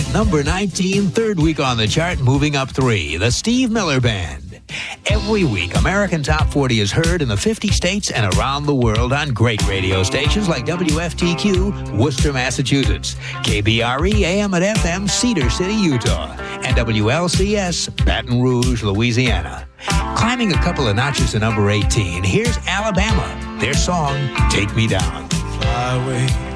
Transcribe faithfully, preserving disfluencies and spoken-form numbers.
number nineteen, third week on the chart, moving up three, the Steve Miller Band. Every week, American Top forty is heard in the fifty states and around the world on great radio stations like W F T Q, Worcester, Massachusetts, K B R E A M and F M, Cedar City, Utah, and W L C S, Baton Rouge, Louisiana. Climbing a couple of notches to number eighteen, here's Alabama, their song, Take Me Down. Fly away.